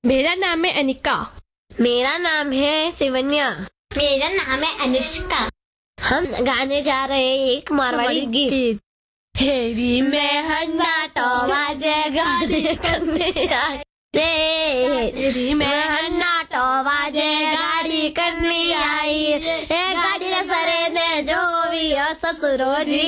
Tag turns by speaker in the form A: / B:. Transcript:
A: मेरा नाम है अनिका।
B: मेरा नाम है शिवन्या।
C: मेरा नाम है अनुष्का।
B: हम गाने जा रहे हैं एक मारवाड़ी गीत।
A: हेरी
B: मैं हन्ना तो बाजे गाड़ी करने आई रे,
A: हेरी
B: मैं हन्ना तो बाजे गाड़ी करने आई, ए गाड़ी रे सरे ने जो भी ससुरो जी।